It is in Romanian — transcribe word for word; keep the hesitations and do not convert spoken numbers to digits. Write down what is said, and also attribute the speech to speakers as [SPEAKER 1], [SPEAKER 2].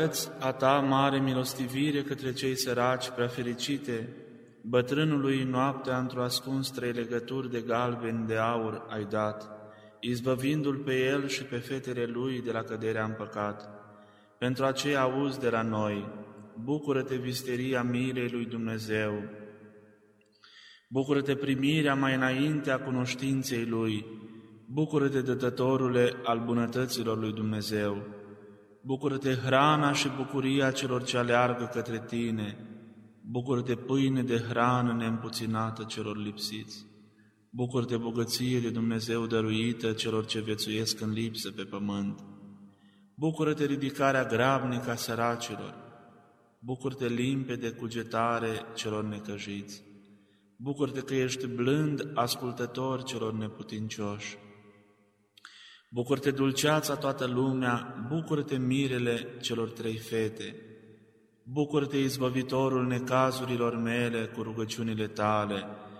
[SPEAKER 1] A ta mare milostivire către cei săraci prea fericite, bătrânului noaptea într-o ascuns trei legături de galben de aur ai dat, izbăvindu-l pe el și pe fetele lui de la căderea în păcat. Pentru aceea auzi de la noi, bucură-te visteria milei lui Dumnezeu, bucură-te primirea mai înainte a cunoștinței lui, bucură-te dătătorule al bunătăților lui Dumnezeu, bucură-te hrana și bucuria celor ce aleargă către tine, bucură-te pâine de hrană neîmpuținată celor lipsiți, bucură-te bogăție de Dumnezeu dăruită celor ce viețuiesc în lipsă pe pământ, bucură-te ridicarea grabnică a săracilor, bucură-te limpede cugetare celor necăjiți, bucură-te că ești blând ascultător celor neputincioși, bucură-te dulceața toată lumea, bucură-te mirele celor trei fete, bucură-te izbăvitorul necazurilor mele cu rugăciunile tale,